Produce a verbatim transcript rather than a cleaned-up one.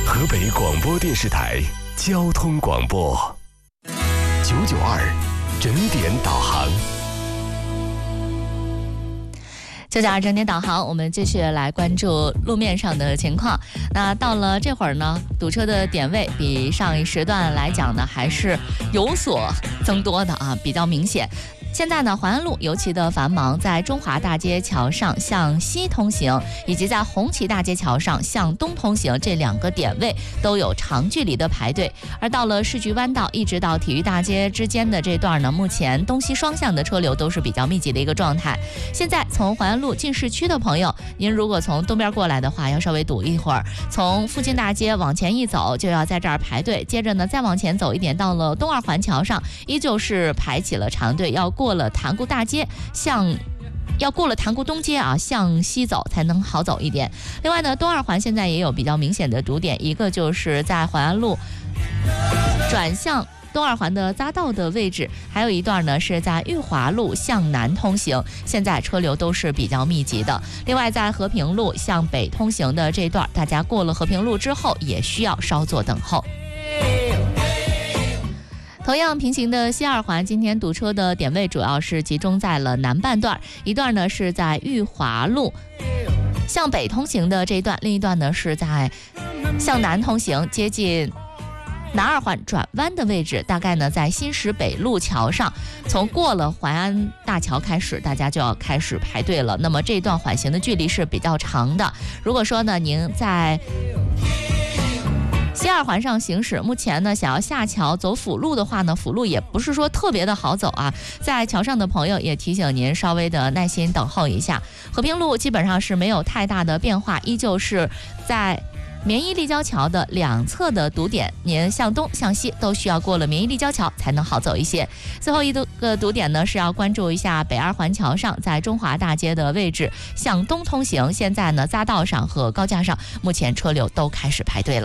河北广播电视台交通广播九九二整点导航。 九九二整点导航，我们继续来关注路面上的情况。那到了这会儿呢，堵车的点位比上一时段来讲呢，还是有所增多的啊，比较明显。现在呢，淮安路尤其的繁忙，在中华大街桥上向西通行，以及在红旗大街桥上向东通行这两个点位都有长距离的排队。而到了市局弯道一直到体育大街之间的这段呢，目前东西双向的车流都是比较密集的一个状态。现在从淮安路进市区的朋友，您如果从东边过来的话，要稍微堵一会儿；从附近大街往前一走，就要在这儿排队。接着呢，再往前走一点，到了东二环桥上，依旧是排起了长队，要过了塘沽大街向要过了塘沽东街啊，向西走才能好走一点。另外呢，东二环现在也有比较明显的堵点，一个就是在淮安路转向东二环的匝道的位置，还有一段呢是在裕华路向南通行，现在车流都是比较密集的。另外在和平路向北通行的这段，大家过了和平路之后也需要稍作等候。同样平行的西二环，今天堵车的点位主要是集中在了南半段，一段呢是在裕华路向北通行的这一段，另一段呢是在向南通行，接近南二环转弯的位置，大概呢在新石北路桥上，从过了淮安大桥开始，大家就要开始排队了。那么这段缓行的距离是比较长的。如果说呢您在西二环上行驶，目前呢想要下桥走辅路的话呢，辅路也不是说特别的好走啊。在桥上的朋友也提醒您稍微的耐心等候一下。和平路基本上是没有太大的变化，依旧是在绵一立交桥的两侧的堵点，您向东向西都需要过了绵一立交桥才能好走一些。最后一个堵点呢是要关注一下北二环桥上，在中华大街的位置向东通行，现在呢匝道上和高架上目前车流都开始排队了。